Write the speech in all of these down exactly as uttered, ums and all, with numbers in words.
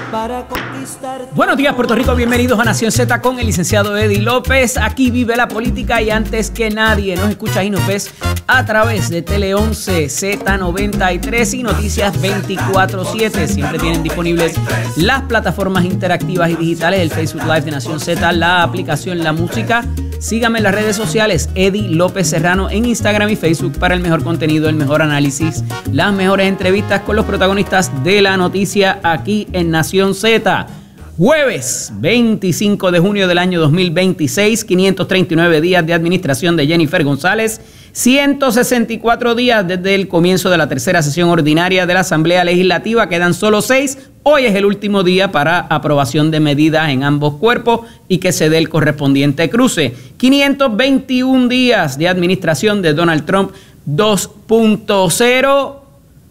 para conquistar. Buenos días, Puerto Rico, bienvenidos a Nación Z con el licenciado Eddie López. Aquí vive la política y antes que nadie nos escuchas y nos ves a través de Tele once, Z noventa y tres y Noticias veinticuatro siete. Siempre tienen disponibles las plataformas interactivas y digitales, el Facebook Live de Nación Z, la aplicación La Música. Síganme en las redes sociales, Eddie López Serrano, en Instagram y Facebook para el mejor contenido, el mejor análisis, las mejores entrevistas con los protagonistas de la noticia aquí en Nación Z. Jueves veinticinco de junio del año dos mil veintiséis, quinientos treinta y nueve días de administración de Jennifer González, ciento sesenta y cuatro días desde el comienzo de la tercera sesión ordinaria de la Asamblea Legislativa, quedan solo seis. Hoy es el último día para aprobación de medidas en ambos cuerpos y que se dé el correspondiente cruce. quinientos veintiún días de administración de Donald Trump dos punto cero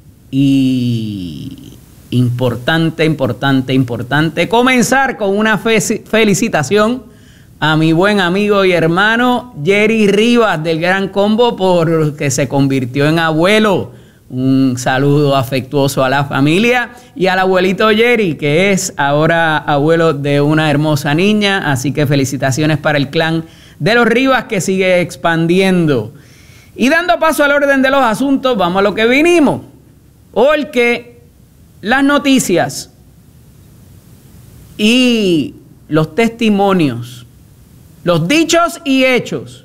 y importante, importante, importante comenzar con una fe felicitación a mi buen amigo y hermano Jerry Rivas del Gran Combo porque se convirtió en abuelo. Un saludo afectuoso a la familia y al abuelito Jerry, que es ahora abuelo de una hermosa niña. Así que felicitaciones para el clan de los Rivas que sigue expandiendo. Y dando paso al orden de los asuntos, vamos a lo que vinimos. Porque las noticias y los testimonios, los dichos y hechos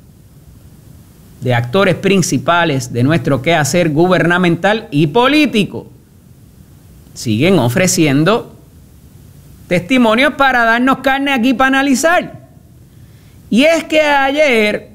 de actores principales de nuestro quehacer gubernamental y político siguen ofreciendo testimonios para darnos carne aquí para analizar. Y es que ayer,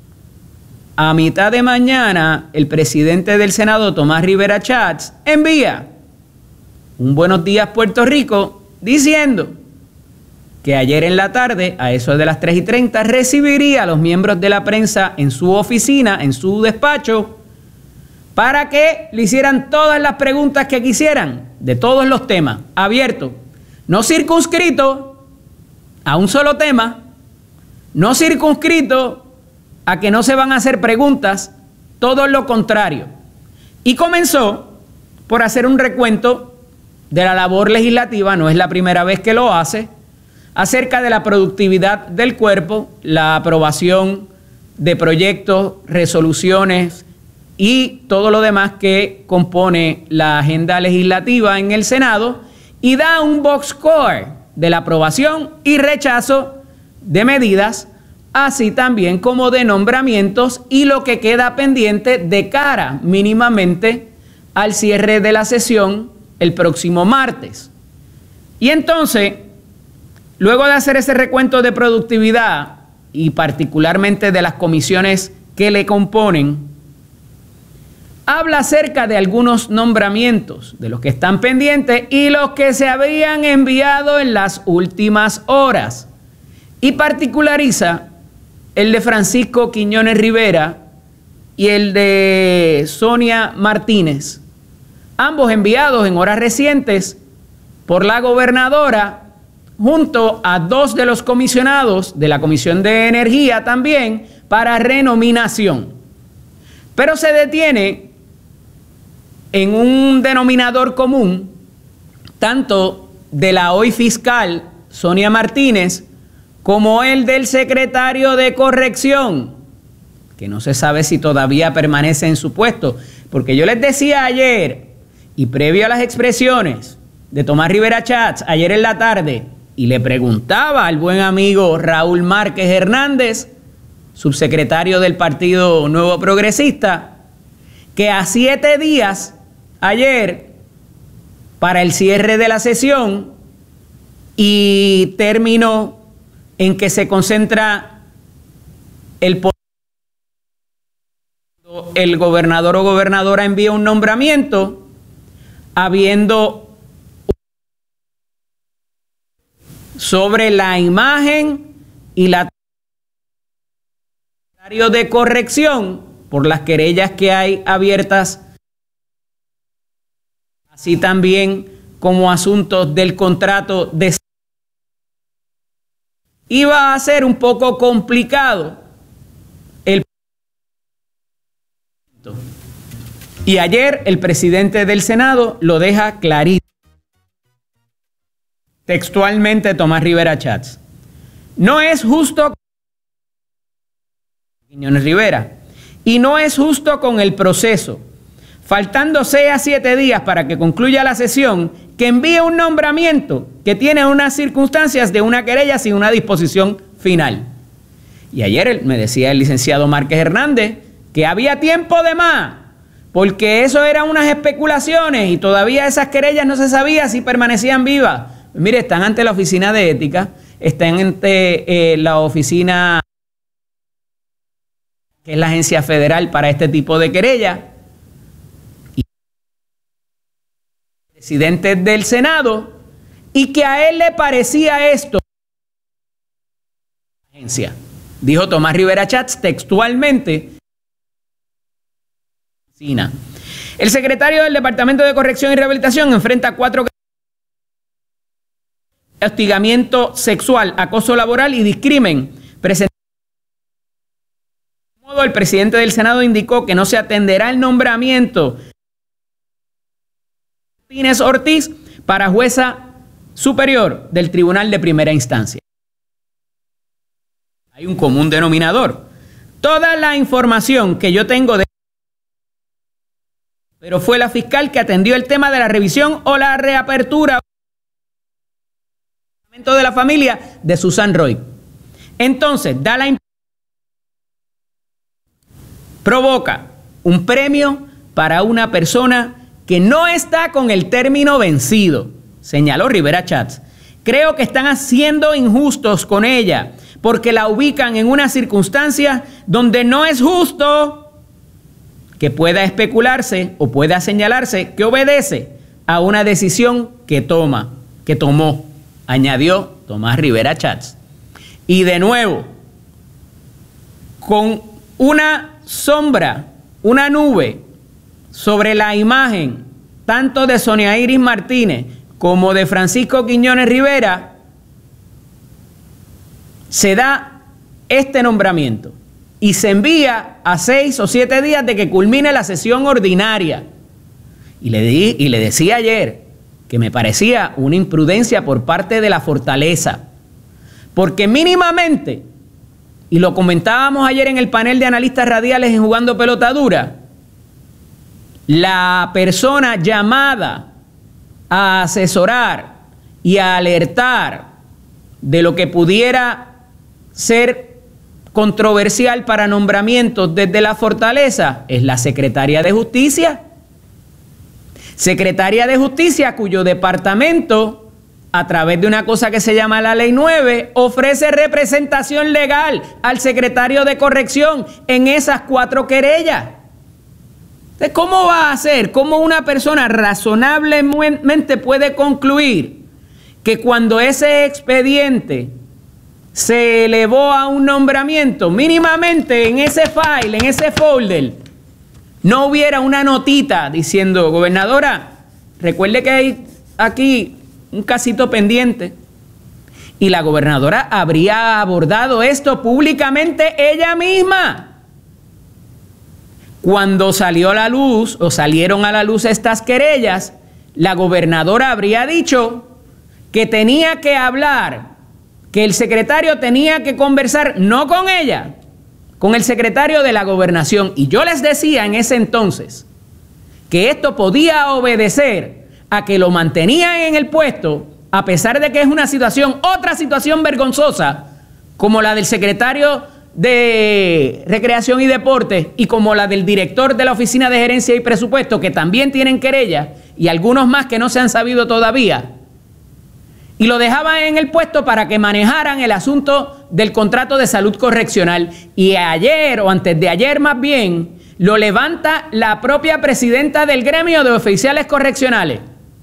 a mitad de mañana, el presidente del Senado, Tomás Rivera Schatz, envía un Buenos Días Puerto Rico diciendo que ayer en la tarde, a eso de las tres y treinta, recibiría a los miembros de la prensa en su oficina, en su despacho, para que le hicieran todas las preguntas que quisieran, de todos los temas, abiertos, no circunscrito a un solo tema, no circunscrito a que no se van a hacer preguntas, todo lo contrario. Y comenzó por hacer un recuento de la labor legislativa, no es la primera vez que lo hace, acerca de la productividad del cuerpo, la aprobación de proyectos, resoluciones y todo lo demás que compone la agenda legislativa en el Senado, y da un box score de la aprobación y rechazo de medidas, así también como de nombramientos y lo que queda pendiente de cara mínimamente al cierre de la sesión el próximo martes. Y entonces, luego de hacer ese recuento de productividad y particularmente de las comisiones que le componen, habla acerca de algunos nombramientos, de los que están pendientes y los que se habían enviado en las últimas horas. Y particulariza el de Francisco Quiñones Rivera y el de Sonia Martínez, ambos enviados en horas recientes por la gobernadora, junto a dos de los comisionados de la Comisión de Energía también, para renominación. Pero se detiene en un denominador común, tanto de la hoy fiscal Sonia Martínez, como el del secretario de Corrección, que no se sabe si todavía permanece en su puesto, porque yo les decía ayer, y previo a las expresiones de Tomás Rivera Schatz ayer en la tarde, y le preguntaba al buen amigo Raúl Márquez Hernández, subsecretario del Partido Nuevo Progresista, que a siete días ayer para el cierre de la sesión y término en que se concentra el poder, el gobernador o gobernadora envía un nombramiento, habiendo sobre la imagen y la de corrección por las querellas que hay abiertas, así también como asuntos del contrato de... Iba a ser un poco complicado el... Y ayer el presidente del Senado lo deja clarito. textualmente Tomás Rivera Chats. No es justo Quiñones Rivera y no es justo con el proceso, faltando seis a siete días para que concluya la sesión, que envíe un nombramiento que tiene unas circunstancias de una querella sin una disposición final. Y ayer me decía el licenciado Márquez Hernández que había tiempo de más, porque eso eran unas especulaciones y todavía esas querellas no se sabía si permanecían vivas. Pues mire, están ante la Oficina de Ética, están ante eh, la oficina, que es la agencia federal para este tipo de querellas, y el presidente del Senado, y que a él le parecía esto. Agencia. Dijo Tomás Rivera Chats textualmente. El secretario del Departamento de Corrección y Rehabilitación enfrenta cuatro hostigamiento sexual, acoso laboral y discrimen. Presentado de modo, el presidente del Senado indicó que no se atenderá el nombramiento de Martínez Ortiz para jueza superior del Tribunal de Primera Instancia. Hay un común denominador. Toda la información que yo tengo de pero fue la fiscal que atendió el tema de la revisión o la reapertura de la familia de Susan Roy. Entonces, da la provoca un premio para una persona que no está con el término vencido, señaló Rivera Chats. Creo que están siendo injustos con ella porque la ubican en una circunstancia donde no es justo que pueda especularse o pueda señalarse que obedece a una decisión que toma, que tomó, añadió Tomás Rivera Chats. Y de nuevo, con una sombra, una nube sobre la imagen tanto de Sonia Iris Martínez como de Francisco Quiñones Rivera, se da este nombramiento y se envía a seis o siete días de que culmine la sesión ordinaria. Y le, di, y le decía ayer que me parecía una imprudencia por parte de la Fortaleza, porque mínimamente, y lo comentábamos ayer en el panel de analistas radiales en Jugando Pelota Dura, la persona llamada a asesorar y a alertar de lo que pudiera ser controversial para nombramientos desde la Fortaleza es la Secretaria de Justicia. Secretaria de Justicia cuyo departamento, a través de una cosa que se llama la Ley nueve, ofrece representación legal al secretario de Corrección en esas cuatro querellas. Entonces, ¿cómo va a ser? ¿Cómo una persona razonablemente puede concluir que cuando ese expediente se elevó a un nombramiento, mínimamente en ese file, en ese folder, no hubiera una notita diciendo, gobernadora, recuerde que hay aquí un casito pendiente? Y la gobernadora habría abordado esto públicamente ella misma. Cuando salió a la luz o salieron a la luz estas querellas, la gobernadora habría dicho que tenía que hablar, que el secretario tenía que conversar, no con ella, con el secretario de la Gobernación. Y yo les decía en ese entonces que esto podía obedecer a que lo mantenían en el puesto, a pesar de que es una situación, otra situación vergonzosa, como la del secretario de Recreación y Deportes y como la del director de la Oficina de Gerencia y Presupuesto, que también tienen querella, y algunos más que no se han sabido todavía. Y lo dejaban en el puesto para que manejaran el asunto del contrato de salud correccional. Y ayer, o antes de ayer más bien, lo levanta la propia presidenta del gremio de oficiales correccionales.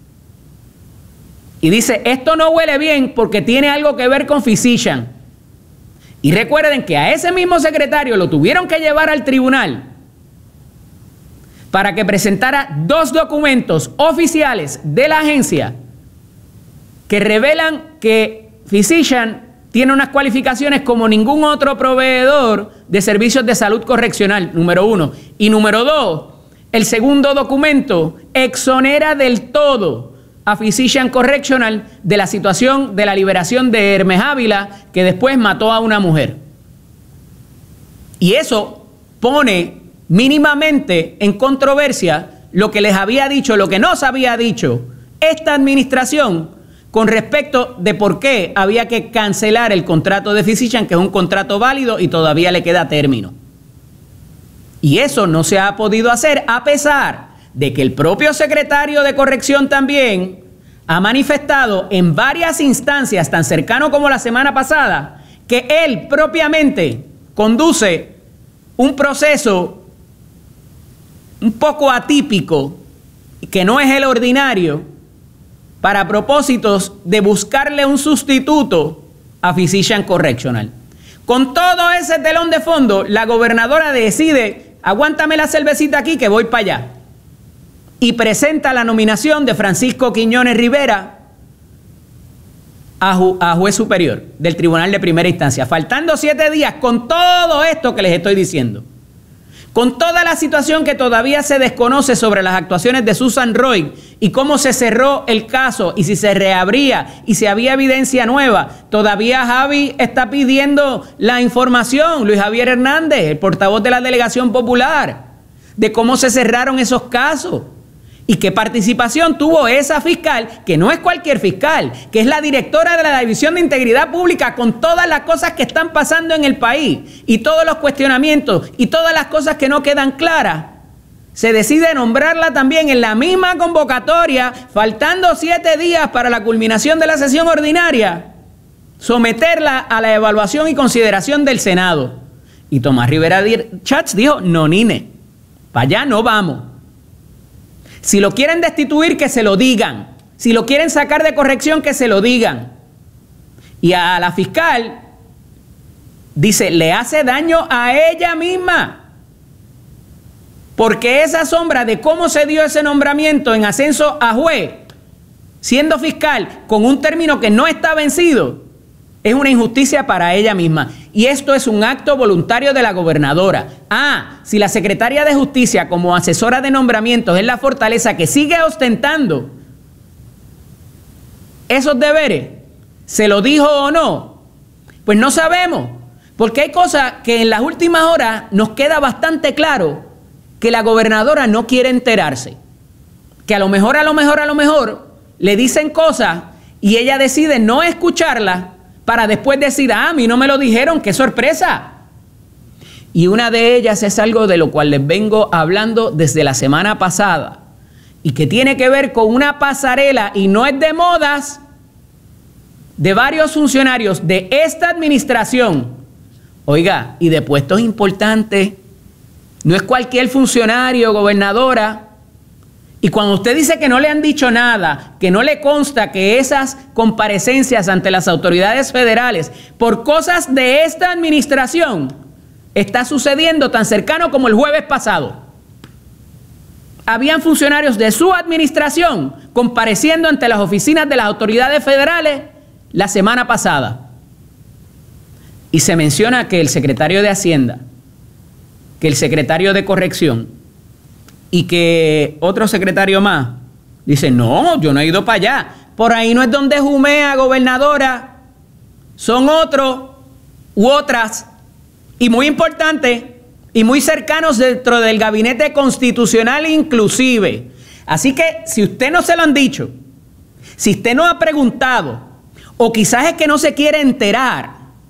Y dice, esto no huele bien porque tiene algo que ver con Physician. Y recuerden que a ese mismo secretario lo tuvieron que llevar al tribunal para que presentara dos documentos oficiales de la agencia que revelan que Physician tiene unas cualificaciones como ningún otro proveedor de servicios de salud correccional, número uno. Y número dos, el segundo documento exonera del todo a Physicians Correctional de la situación de la liberación de Hermes Ávila, que después mató a una mujer. Y eso pone mínimamente en controversia lo que les había dicho, lo que nos había dicho esta administración con respecto de por qué había que cancelar el contrato de Physicians, que es un contrato válido y todavía le queda término. Y eso no se ha podido hacer a pesar de que el propio secretario de Corrección también ha manifestado en varias instancias, tan cercano como la semana pasada, que él propiamente conduce un proceso un poco atípico, que no es el ordinario, para propósitos de buscarle un sustituto a Physicians Correctional. Con todo ese telón de fondo, la gobernadora decide, aguántame la cervecita aquí que voy para allá. Y presenta la nominación de Francisco Quiñones Rivera a, ju a juez superior del Tribunal de Primera Instancia, faltando siete días con todo esto que les estoy diciendo, con toda la situación que todavía se desconoce sobre las actuaciones de Susan Roig y cómo se cerró el caso y si se reabría y si había evidencia nueva. Todavía Javi está pidiendo la información, Luis Javier Hernández, el portavoz de la Delegación Popular, de cómo se cerraron esos casos. ¿Y qué participación tuvo esa fiscal, que no es cualquier fiscal, que es la directora de la División de Integridad Pública, con todas las cosas que están pasando en el país y todos los cuestionamientos y todas las cosas que no quedan claras? Se decide nombrarla también en la misma convocatoria, faltando siete días para la culminación de la sesión ordinaria, someterla a la evaluación y consideración del Senado. Y Tomás Rivera Schatz dijo, no, nine, para allá no vamos. Si lo quieren destituir, que se lo digan. Si lo quieren sacar de corrección, que se lo digan. Y a la fiscal dice, le hace daño a ella misma. Porque esa sombra de cómo se dio ese nombramiento en ascenso a juez, siendo fiscal, con un término que no está vencido, es una injusticia para ella misma. Y esto es un acto voluntario de la gobernadora. Ah, si la secretaria de Justicia como asesora de nombramientos es la fortaleza que sigue ostentando esos deberes, ¿se lo dijo o no? Pues no sabemos, porque hay cosas que en las últimas horas nos queda bastante claro que la gobernadora no quiere enterarse. Que a lo mejor, a lo mejor, a lo mejor le dicen cosas y ella decide no escucharlas, para después decir, ah, a mí no me lo dijeron, qué sorpresa. Y una de ellas es algo de lo cual les vengo hablando desde la semana pasada y que tiene que ver con una pasarela, y no es de modas, de varios funcionarios de esta administración. Oiga, y de puestos importantes, no es cualquier funcionario, gobernadora. Y cuando usted dice que no le han dicho nada, que no le consta que esas comparecencias ante las autoridades federales por cosas de esta administración está sucediendo tan cercano como el jueves pasado. Habían funcionarios de su administración compareciendo ante las oficinas de las autoridades federales la semana pasada. Y se menciona que el secretario de Hacienda, que el secretario de Corrección, y que otro secretario más dice, no, yo no he ido para allá. Por ahí no es donde jumea, gobernadora. Son otros u otras, y muy importante, y muy cercanos dentro del gabinete constitucional inclusive. Así que si usted no se lo han dicho, si usted no ha preguntado, o quizás es que no se quiere enterar,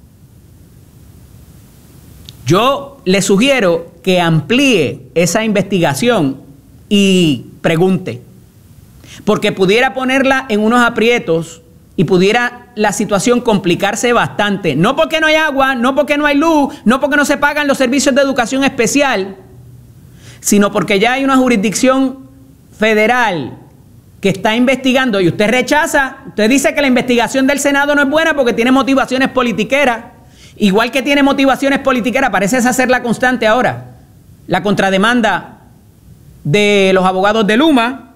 yo le sugiero que amplíe esa investigación y pregunte, porque pudiera ponerla en unos aprietos y pudiera la situación complicarse bastante. No porque no hay agua, no porque no hay luz, no porque no se pagan los servicios de educación especial, sino porque ya hay una jurisdicción federal que está investigando y usted rechaza, usted dice que la investigación del Senado no es buena porque tiene motivaciones politiqueras. Igual que tiene motivaciones politiqueras, parece esa ser la constante ahora. La contrademanda de los abogados de Luma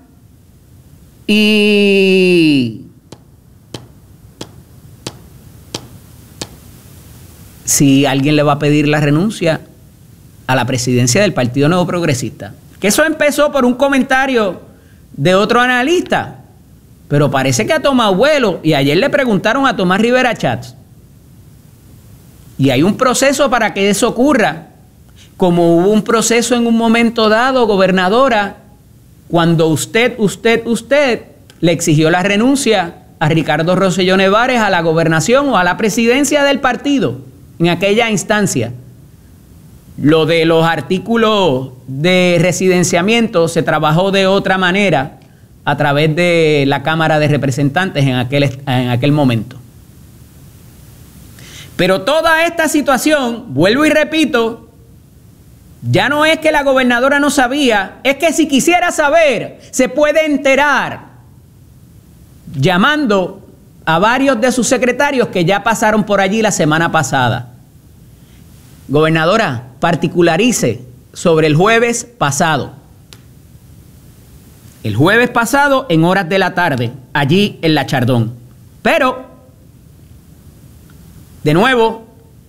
y si alguien le va a pedir la renuncia a la presidencia del Partido Nuevo Progresista. Que eso empezó por un comentario de otro analista pero parece que ha tomado vuelo. Y ayer le preguntaron a Tomás Rivera Schatz. Y hay un proceso para que eso ocurra. Como hubo un proceso en un momento dado, gobernadora, cuando usted, usted, usted le exigió la renuncia a Ricardo Rosselló Nevares a la gobernación o a la presidencia del partido en aquella instancia. Lo de los artículos de residenciamiento se trabajó de otra manera a través de la Cámara de Representantes en aquel, en aquel momento. Pero toda esta situación, vuelvo y repito, ya no es que la gobernadora no sabía, es que si quisiera saber, se puede enterar llamando a varios de sus secretarios que ya pasaron por allí la semana pasada. Gobernadora, particularice sobre el jueves pasado. El jueves pasado en horas de la tarde, allí en La Chardón. Pero, de nuevo,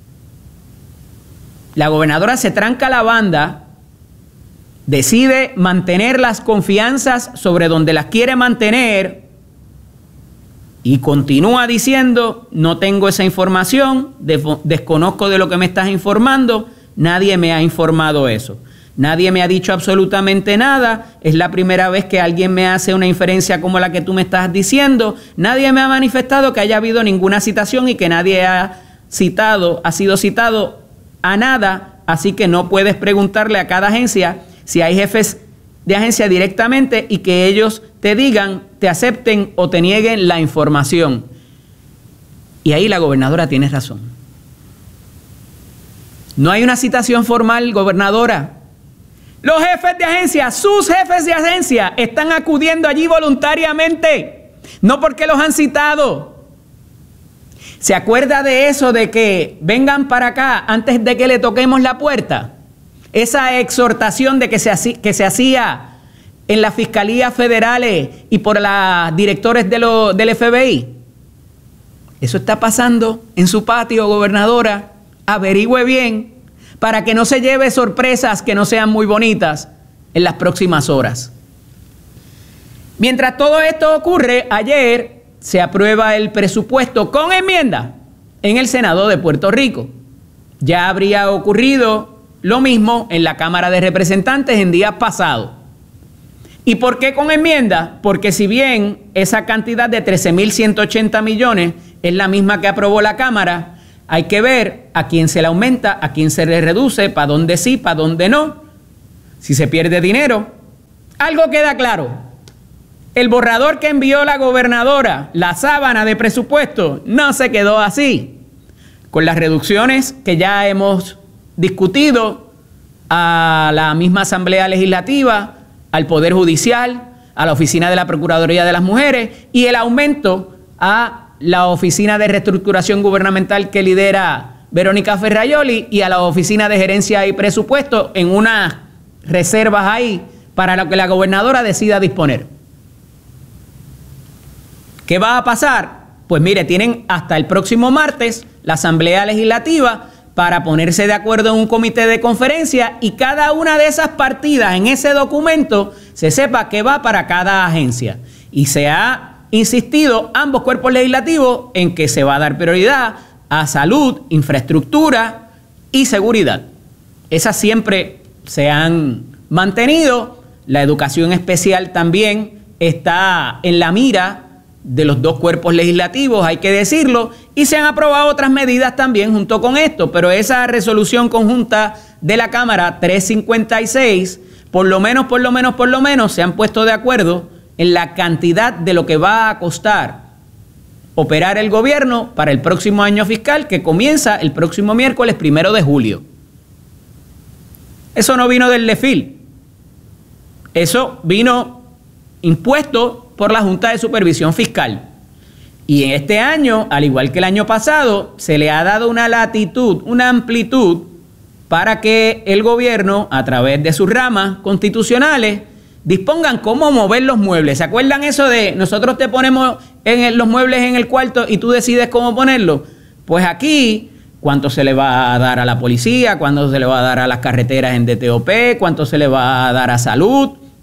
la gobernadora se tranca la banda, decide mantener las confianzas sobre donde las quiere mantener y continúa diciendo, no tengo esa información, desconozco de lo que me estás informando, nadie me ha informado eso. Nadie me ha dicho absolutamente nada, es la primera vez que alguien me hace una inferencia como la que tú me estás diciendo, nadie me ha manifestado que haya habido ninguna citación y que nadie ha citado, ha sido citado a nada, así que no puedes preguntarle a cada agencia si hay jefes de agencia directamente y que ellos te digan, te acepten o te nieguen la información. Y ahí la gobernadora tiene razón. No hay una citación formal, gobernadora. Los jefes de agencia, sus jefes de agencia, están acudiendo allí voluntariamente, no porque los han citado. ¿Se acuerda de eso de que vengan para acá antes de que le toquemos la puerta? Esa exhortación de que se, que se hacía en las fiscalías federales y por los directores de lo, del F B I. Eso está pasando en su patio, gobernadora. Averigüe bien para que no se lleve sorpresas que no sean muy bonitas en las próximas horas. Mientras todo esto ocurre, ayer se aprueba el presupuesto con enmienda en el Senado de Puerto Rico. Ya habría ocurrido lo mismo en la Cámara de Representantes en días pasados. ¿Y por qué con enmienda? Porque si bien esa cantidad de trece mil ciento ochenta millones es la misma que aprobó la Cámara, hay que ver a quién se le aumenta, a quién se le reduce, para dónde sí, para dónde no. Si se pierde dinero. Algo queda claro. El borrador que envió la gobernadora, la sábana de presupuesto, no se quedó así. Con las reducciones que ya hemos discutido a la misma Asamblea Legislativa, al Poder Judicial, a la Oficina de la Procuraduría de las Mujeres y el aumento a la Oficina de Reestructuración Gubernamental que lidera Verónica Ferraioli y a la Oficina de Gerencia y Presupuesto en unas reservas ahí para lo que la gobernadora decida disponer. ¿Qué va a pasar? Pues mire, tienen hasta el próximo martes la Asamblea Legislativa para ponerse de acuerdo en un comité de conferencia y cada una de esas partidas en ese documento se sepa que va para cada agencia. Y se ha insistido ambos cuerpos legislativos en que se va a dar prioridad a salud, infraestructura y seguridad. Esas siempre se han mantenido. La educación especial también está en la mira de los dos cuerpos legislativos, hay que decirlo, y se han aprobado otras medidas también junto con esto, pero esa resolución conjunta de la Cámara trescientos cincuenta y seis, por lo menos, por lo menos, por lo menos, se han puesto de acuerdo en la cantidad de lo que va a costar operar el gobierno para el próximo año fiscal, que comienza el próximo miércoles primero de julio. Eso no vino del Lefil, eso vino impuesto por la Junta de Supervisión Fiscal. Y en este año, al igual que el año pasado, se le ha dado una latitud, una amplitud para que el gobierno, a través de sus ramas constitucionales, dispongan cómo mover los muebles. ¿Se acuerdan eso de nosotros te ponemos en el, los muebles en el cuarto y tú decides cómo ponerlos? Pues aquí, cuánto se le va a dar a la policía, cuánto se le va a dar a las carreteras en D T O P, cuánto se le va a dar a salud,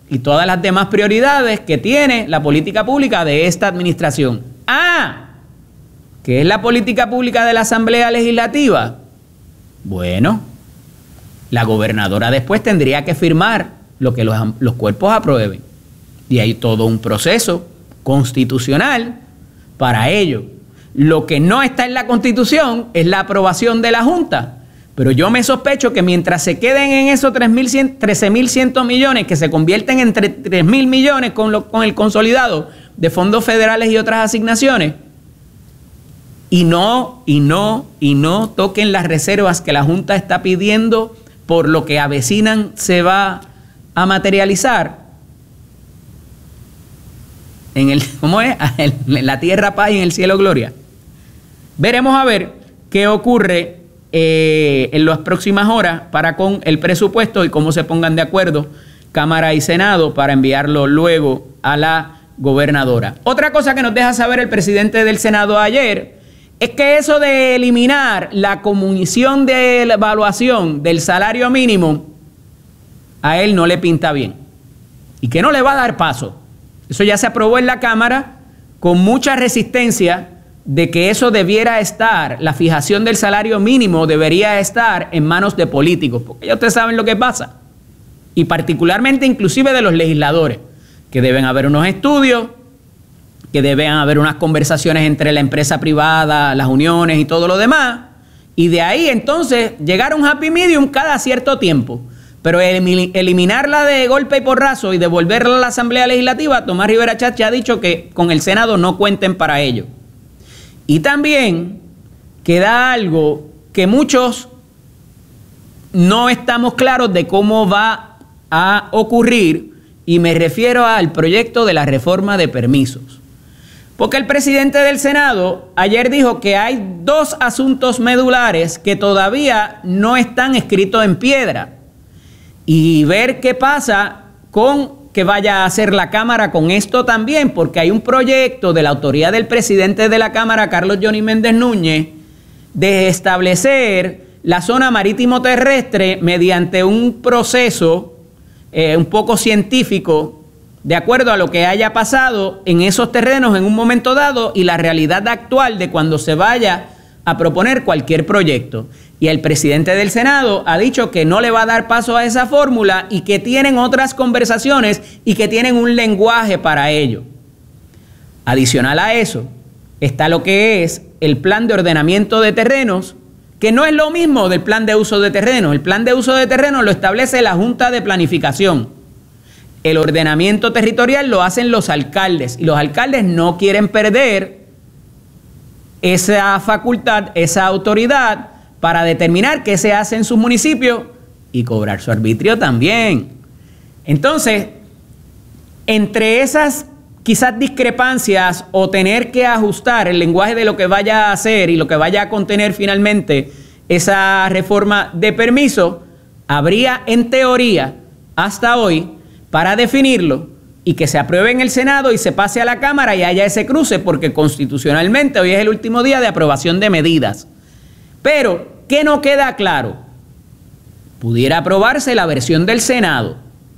y todas las demás prioridades que tiene la política pública de esta administración. Ah, ¿qué es la política pública de la Asamblea Legislativa? Bueno, la gobernadora después tendría que firmar lo que los, los cuerpos aprueben. Y hay todo un proceso constitucional para ello. Lo que no está en la Constitución es la aprobación de la Junta. Pero yo me sospecho que mientras se queden en esos trece mil cien millones, que se convierten en tres mil millones con, lo, con el consolidado de fondos federales y otras asignaciones, y no, y no, y no toquen las reservas que la Junta está pidiendo por lo que avecinan se va a materializar en el, ¿cómo es? En la tierra paz y en el cielo gloria. Veremos a ver qué ocurre eh, en las próximas horas para con el presupuesto y cómo se pongan de acuerdo Cámara y Senado para enviarlo luego a la gobernadora. Otra cosa que nos deja saber el presidente del Senado ayer es que eso de eliminar la comisión de la evaluación del salario mínimo a él no le pinta bien y que no le va a dar paso. Eso ya se aprobó en la Cámara con mucha resistencia de que eso debiera estar, la fijación del salario mínimo debería estar en manos de políticos, porque ya ustedes saben lo que pasa, y particularmente inclusive de los legisladores, que deben haber unos estudios, que deben haber unas conversaciones entre la empresa privada, las uniones y todo lo demás, y de ahí entonces llegar a un happy medium cada cierto tiempo. Pero eliminarla de golpe y porrazo y devolverla a la Asamblea Legislativa, Tomás Rivera Chatz ya ha dicho que con el Senado no cuenten para ello. Y también queda algo que muchos no estamos claros de cómo va a ocurrir, y me refiero al proyecto de la reforma de permisos. Porque el presidente del Senado ayer dijo que hay dos asuntos medulares que todavía no están escritos en piedra. Y ver qué pasa con que vaya a hacer la Cámara con esto también, porque hay un proyecto de la autoría del presidente de la Cámara, Carlos Johnny Méndez Núñez, de establecer la zona marítimo terrestre mediante un proceso eh, un poco científico, de acuerdo a lo que haya pasado en esos terrenos en un momento dado y la realidad actual de cuando se vaya a proponer cualquier proyecto. Y el presidente del Senado ha dicho que no le va a dar paso a esa fórmula y que tienen otras conversaciones y que tienen un lenguaje para ello. Adicional a eso, está lo que es el plan de ordenamiento de terrenos, que no es lo mismo del plan de uso de terrenos. El plan de uso de terrenos lo establece la Junta de Planificación. El ordenamiento territorial lo hacen los alcaldes y los alcaldes no quieren perder esa facultad, esa autoridad para determinar qué se hace en sus municipios y cobrar su arbitrio también. Entonces, entre esas quizás discrepancias o tener que ajustar el lenguaje de lo que vaya a hacer y lo que vaya a contener finalmente esa reforma de permiso, habría en teoría hasta hoy para definirlo y que se apruebe en el Senado y se pase a la Cámara y haya ese cruce, porque constitucionalmente hoy es el último día de aprobación de medidas. Pero, ¿qué no queda claro? Pudiera aprobarse la versión del Senado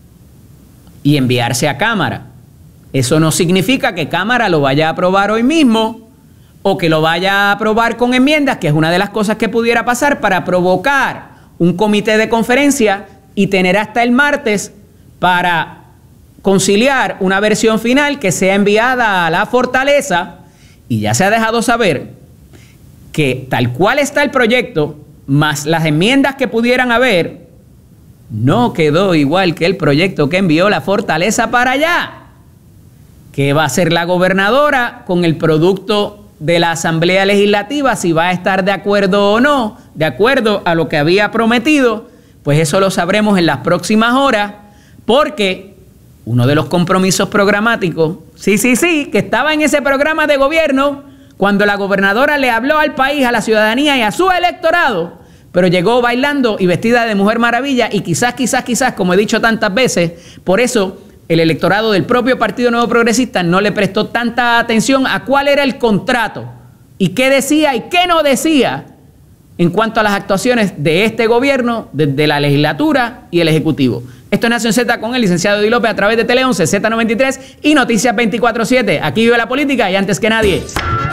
y enviarse a Cámara. Eso no significa que Cámara lo vaya a aprobar hoy mismo o que lo vaya a aprobar con enmiendas, que es una de las cosas que pudiera pasar para provocar un comité de conferencia y tener hasta el martes para conciliar una versión final que sea enviada a la Fortaleza. Y ya se ha dejado saber que tal cual está el proyecto, más las enmiendas que pudieran haber, no quedó igual que el proyecto que envió la Fortaleza para allá. ¿Qué va a hacer la gobernadora con el producto de la Asamblea Legislativa? Si va a estar de acuerdo o no, de acuerdo a lo que había prometido, pues eso lo sabremos en las próximas horas, porque uno de los compromisos programáticos, sí, sí, sí, que estaba en ese programa de gobierno, cuando la gobernadora le habló al país, a la ciudadanía y a su electorado, pero llegó bailando y vestida de Mujer Maravilla, y quizás, quizás, quizás, como he dicho tantas veces, por eso el electorado del propio Partido Nuevo Progresista no le prestó tanta atención a cuál era el contrato y qué decía y qué no decía en cuanto a las actuaciones de este gobierno, desde la legislatura y el ejecutivo. Esto es Nación Z con el licenciado Eddie López a través de Tele once, Z noventa y tres y Noticias veinticuatro siete. Aquí vive la política y antes que nadie.